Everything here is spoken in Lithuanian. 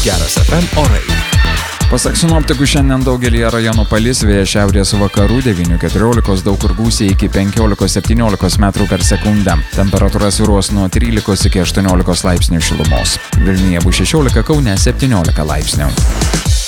Geras FM orai. Pasak sinoptikų, šiandien daugelį rajonų palis, vėjas šiaurės vakarų 9–14, daug kur gūsiai iki 15–17 metrų per sekundę. Temperatūra svyruos nuo 13 iki 18 laipsnių šilumos. Vilniuje bus 16, Kaune 17 laipsnių.